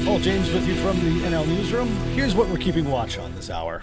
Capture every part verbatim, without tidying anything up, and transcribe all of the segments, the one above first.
Paul James with you from the N L Newsroom. Here's what we're keeping watch on this hour.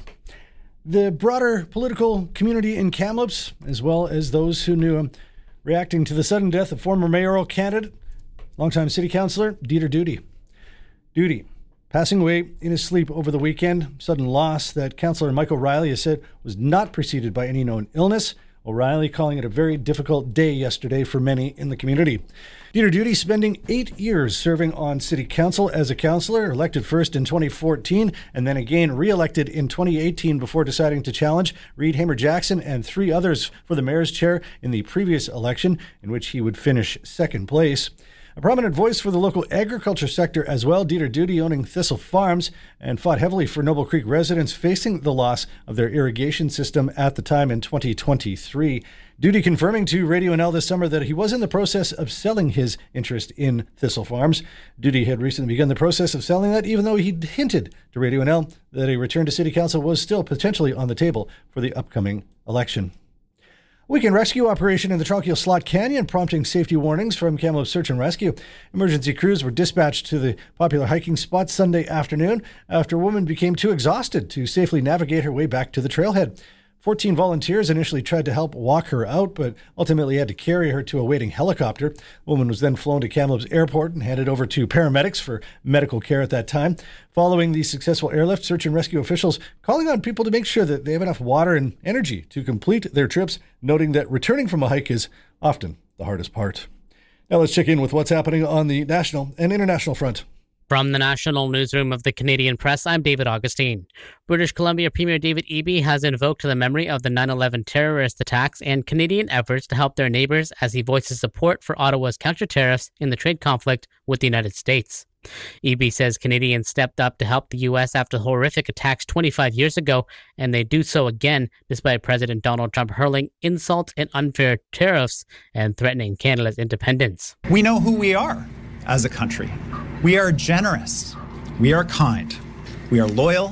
The broader political community in Kamloops, as well as those who knew him, reacting to the sudden death of former mayoral candidate, longtime city councillor Dieter Dudy. Dudy, passing away in his sleep over the weekend, sudden loss that Councillor Mike O'Reilly has said was not preceded by any known illness. O'Reilly calling it a very difficult day yesterday for many in the community. Dieter Dudy spending eight years serving on city council as a councillor, elected first in twenty fourteen and then again re-elected in twenty eighteen before deciding to challenge Reed Hamer-Jackson and three others for the mayor's chair in the previous election, in which he would finish second place. A prominent voice for the local agriculture sector as well, Dieter Dudy owning Thistle Farms and fought heavily for Noble Creek residents facing the loss of their irrigation system at the time in twenty twenty-three. Dudy confirming to Radio N L this summer that he was in the process of selling his interest in Thistle Farms. Dudy had recently begun the process of selling that, even though he'd hinted to Radio N L that a return to city council was still potentially on the table for the upcoming election. Weekend rescue operation in the Tranquil Slot Canyon prompting safety warnings from Kamloops Search and Rescue. Emergency crews were dispatched to the popular hiking spot Sunday afternoon after a woman became too exhausted to safely navigate her way back to the trailhead. fourteen volunteers initially tried to help walk her out, but ultimately had to carry her to a waiting helicopter. The woman was then flown to Kamloops Airport and handed over to paramedics for medical care at that time. Following the successful airlift, search and rescue officials calling on people to make sure that they have enough water and energy to complete their trips, noting that returning from a hike is often the hardest part. Now let's check in with what's happening on the national and international front. From the National Newsroom of the Canadian Press, I'm David Augustine. British Columbia Premier David Eby has invoked the memory of the nine eleven terrorist attacks and Canadian efforts to help their neighbours as he voices support for Ottawa's counter-tariffs in the trade conflict with the United States. Eby says Canadians stepped up to help the U S after the horrific attacks twenty-five years ago, and they do so again despite President Donald Trump hurling insults and unfair tariffs and threatening Canada's independence. We know who we are as a country. We are generous, we are kind, we are loyal,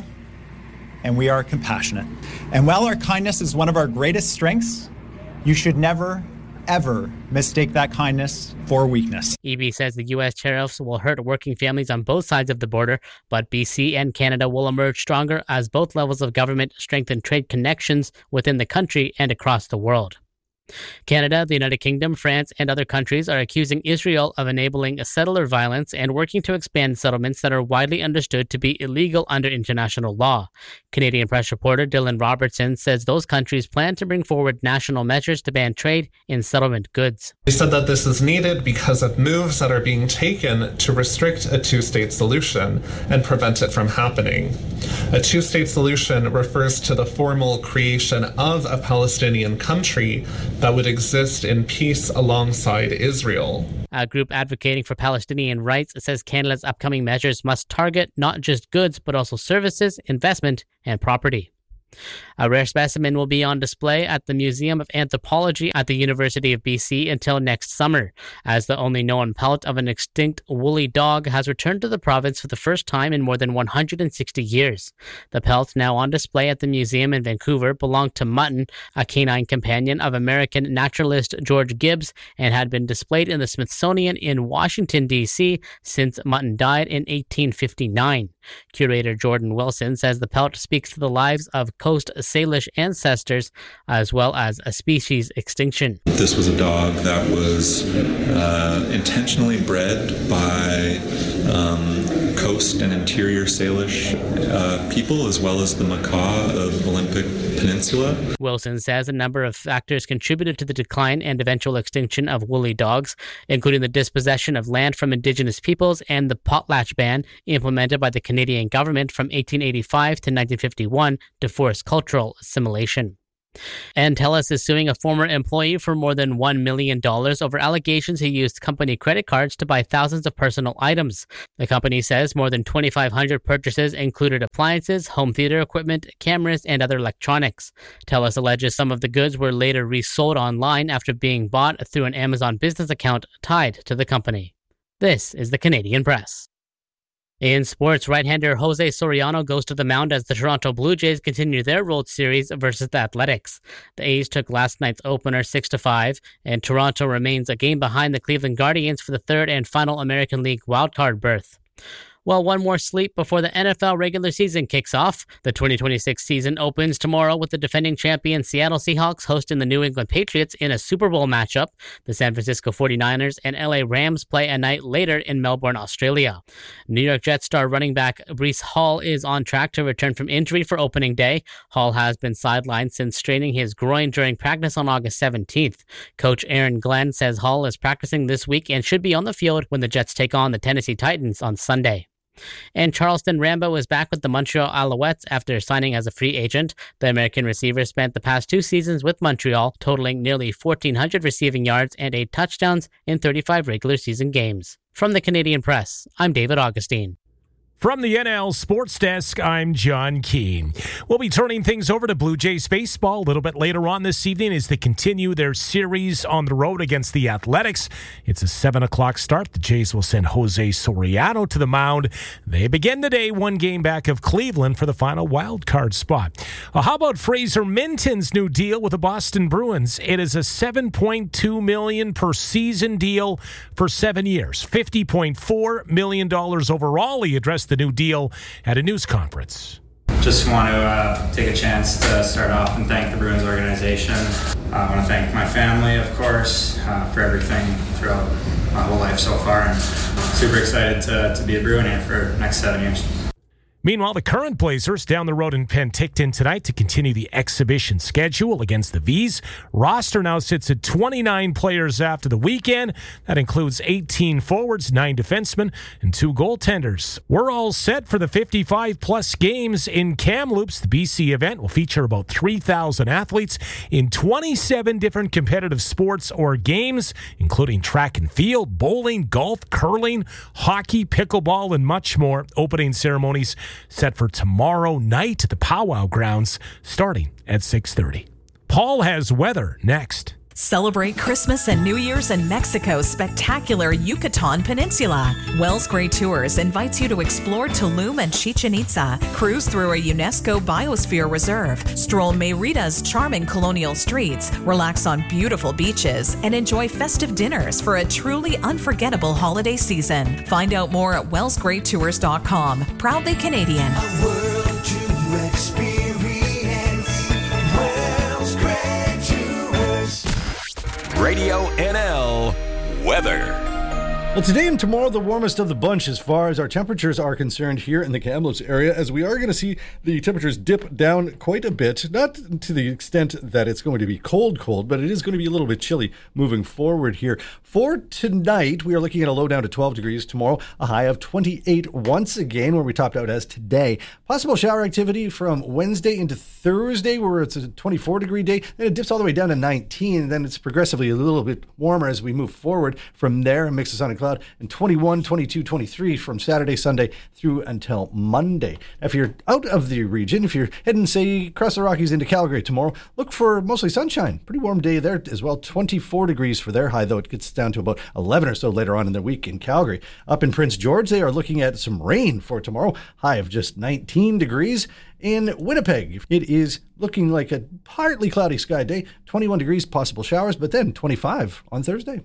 and we are compassionate. And while our kindness is one of our greatest strengths, you should never, ever mistake that kindness for weakness. Eby says the U S tariffs will hurt working families on both sides of the border, but B C and Canada will emerge stronger as both levels of government strengthen trade connections within the country and across the world. Canada, the United Kingdom, France, and other countries are accusing Israel of enabling settler violence and working to expand settlements that are widely understood to be illegal under international law. Canadian press reporter Dylan Robertson says those countries plan to bring forward national measures to ban trade in settlement goods. He said that this is needed because of moves that are being taken to restrict a two-state solution and prevent it from happening. A two-state solution refers to the formal creation of a Palestinian country that would exist in peace alongside Israel. A group advocating for Palestinian rights says Canada's upcoming measures must target not just goods, but also services, investment, and property. A rare specimen will be on display at the Museum of Anthropology at the University of B C until next summer, as the only known pelt of an extinct woolly dog has returned to the province for the first time in more than one hundred sixty years. The pelt, now on display at the museum in Vancouver, belonged to Mutton, a canine companion of American naturalist George Gibbs, and had been displayed in the Smithsonian in Washington, D C since Mutton died in eighteen fifty-nine. Curator Jordan Wilson says the pelt speaks to the lives of Coast Salish ancestors as well as a species extinction. This was a dog that was uh, intentionally bred by um, Coast and Interior Salish uh, people as well as the macaw of the Olympic Peninsula. Wilson says a number of factors contributed to the decline and eventual extinction of woolly dogs, including the dispossession of land from Indigenous peoples and the potlatch ban implemented by the Canadian government from eighteen eighty-five to nineteen fifty-one to force cultural assimilation. And TELUS is suing a former employee for more than one million dollars over allegations he used company credit cards to buy thousands of personal items. The company says more than twenty-five hundred purchases included appliances, home theater equipment, cameras, and other electronics. TELUS alleges some of the goods were later resold online after being bought through an Amazon business account tied to the company. This is the Canadian Press. In sports, right-hander Jose Soriano goes to the mound as the Toronto Blue Jays continue their World Series versus the Athletics. The A's took last night's opener six to five, and Toronto remains a game behind the Cleveland Guardians for the third and final American League wildcard berth. Well, one more sleep before the N F L regular season kicks off. The twenty twenty-six season opens tomorrow with the defending champion Seattle Seahawks hosting the New England Patriots in a Super Bowl matchup. The San Francisco forty-niners and L A Rams play a night later in Melbourne, Australia. New York Jets star running back Breece Hall is on track to return from injury for opening day. Hall has been sidelined since straining his groin during practice on August seventeenth. Coach Aaron Glenn says Hall is practicing this week and should be on the field when the Jets take on the Tennessee Titans on Sunday. And Charleston Rambo is back with the Montreal Alouettes after signing as a free agent. The American receiver spent the past two seasons with Montreal, totaling nearly fourteen hundred receiving yards and eight touchdowns in thirty-five regular season games. From the Canadian Press, I'm David Augustine. From the N L Sports Desk, I'm John Keane. We'll be turning things over to Blue Jays baseball a little bit later on this evening as they continue their series on the road against the Athletics. It's a seven o'clock start. The Jays will send Jose Soriano to the mound. They begin the day one game back of Cleveland for the final wild card spot. Well, how about Fraser Minton's new deal with the Boston Bruins? It is a seven point two million dollars per season deal for seven years, fifty point four million dollars overall. He addressed the new deal at a news conference. Just want to uh, take a chance to start off and thank the Bruins organization. I want to thank my family, of course, uh, for everything throughout my whole life so far. And super excited to, to be a Bruin here for the next seven years. Meanwhile, the current Blazers down the road in Penticton tonight to continue the exhibition schedule against the Vs. Roster now sits at twenty-nine players after the weekend. That includes eighteen forwards, nine defensemen, and two goaltenders. We're all set for the fifty-five plus games in Kamloops. The B C event will feature about three thousand athletes in twenty-seven different competitive sports or games, including track and field, bowling, golf, curling, hockey, pickleball, and much more. Opening ceremonies set for tomorrow night at the Powwow Grounds, starting at six thirty. Paul has weather next. Celebrate Christmas and New Year's in Mexico's spectacular Yucatan Peninsula. Wells Gray Tours invites you to explore Tulum and Chichen Itza, cruise through a UNESCO Biosphere Reserve, stroll Merida's charming colonial streets, relax on beautiful beaches, and enjoy festive dinners for a truly unforgettable holiday season. Find out more at wells gray tours dot com. Proudly Canadian. A world to experience. Wells Gray Tours. Radio N L weather. Well, today and tomorrow, the warmest of the bunch as far as our temperatures are concerned here in the Kamloops area, as we are going to see the temperatures dip down quite a bit, not to the extent that it's going to be cold, cold, but it is going to be a little bit chilly moving forward here. For tonight, we are looking at a low down to twelve degrees. Tomorrow, a high of twenty-eight once again, where we topped out as today. Possible shower activity from Wednesday into Thursday, where it's a twenty-four degree day. Then it dips all the way down to nineteen, and then it's progressively a little bit warmer as we move forward from there. And mixes on a cloud, and twenty-one, twenty-two, twenty-three from Saturday, Sunday through until Monday. If you're out of the region, if you're heading, say, across the Rockies into Calgary tomorrow, look for mostly sunshine. Pretty warm day there as well. twenty-four degrees for their high, though it gets down to about eleven or so later on in the week in Calgary. Up in Prince George, they are looking at some rain for tomorrow. High of just nineteen degrees. In Winnipeg, it is looking like a partly cloudy sky day. twenty-one degrees, possible showers, but then twenty-five on Thursday.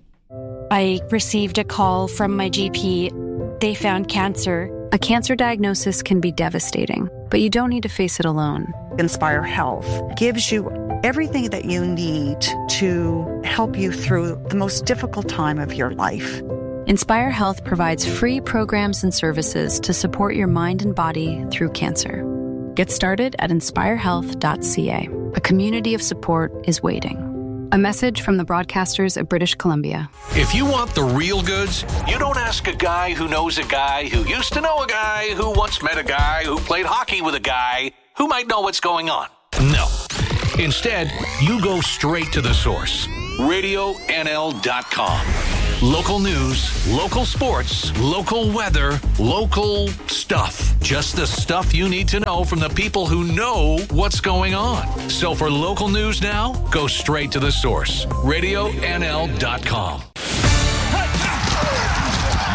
I received a call from my G P. They found cancer. A cancer diagnosis can be devastating, but you don't need to face it alone. Inspire Health gives you everything that you need to help you through the most difficult time of your life. Inspire Health provides free programs and services to support your mind and body through cancer. Get started at inspire health dot c a. A community of support is waiting. A message from the broadcasters of British Columbia. If you want the real goods, you don't ask a guy who knows a guy who used to know a guy who once met a guy who played hockey with a guy who might know what's going on. No. Instead, you go straight to the source. radio N L dot com. Local news, local sports, local weather, local stuff. Just the stuff you need to know from the people who know what's going on. So for local news now, go straight to the source. radio N L dot com. Now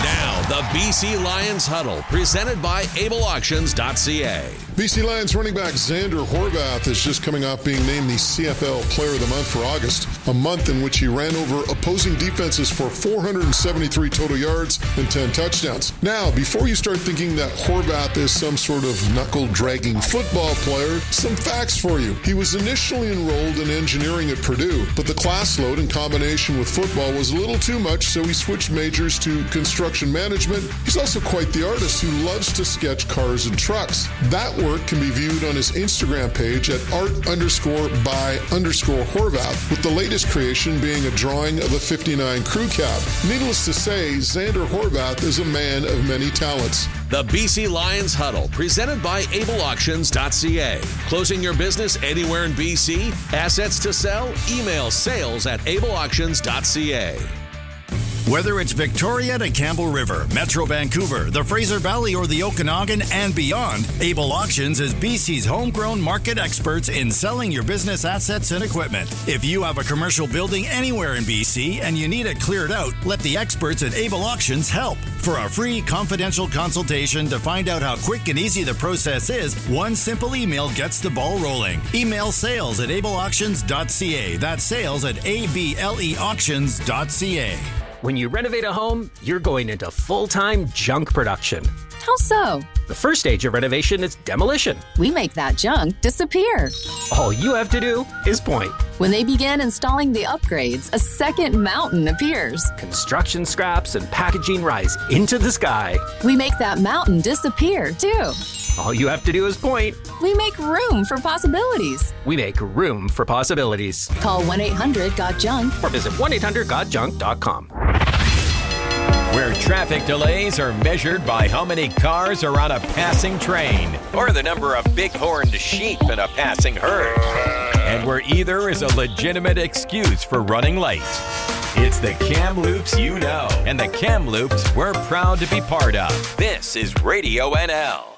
The B C Lions Huddle, presented by able auctions dot c a. B C Lions running back Xander Horvath is just coming off being named the C F L Player of the Month for August, a month in which he ran over opposing defenses for four hundred seventy-three total yards and ten touchdowns. Now, before you start thinking that Horvath is some sort of knuckle-dragging football player, some facts for you. He was initially enrolled in engineering at Purdue, but the class load in combination with football was a little too much, so he switched majors to construction management. He's also quite the artist who loves to sketch cars and trucks. That work can be viewed on his Instagram page at art underscore by underscore Horvath, with the latest creation being a drawing of a fifty-nine crew cab. Needless to say, Xander Horvath is a man of many talents. The B C Lions Huddle, presented by able auctions dot c a. Closing your business anywhere in B C? Assets to sell? Email sales at able auctions dot c a. Whether it's Victoria to Campbell River, Metro Vancouver, the Fraser Valley, or the Okanagan and beyond, Able Auctions is B C's homegrown market experts in selling your business assets and equipment. If you have a commercial building anywhere in B C and you need it cleared out, let the experts at Able Auctions help. For a free confidential consultation to find out how quick and easy the process is, one simple email gets the ball rolling. Email sales at able auctions dot c a. That's sales at A B L E auctions dot c a. When you renovate a home, you're going into full-time junk production. How so? The first stage of renovation is demolition. We make that junk disappear. All you have to do is point. When they begin installing the upgrades, a second mountain appears. Construction scraps and packaging rise into the sky. We make that mountain disappear, too. All you have to do is point. We make room for possibilities. We make room for possibilities. Call one eight hundred got junk or visit one eight hundred got junk dot com. Where traffic delays are measured by how many cars are on a passing train or the number of big-horned sheep in a passing herd. And where either is a legitimate excuse for running late. It's the Kamloops you know, and the Kamloops we're proud to be part of. This is Radio N L.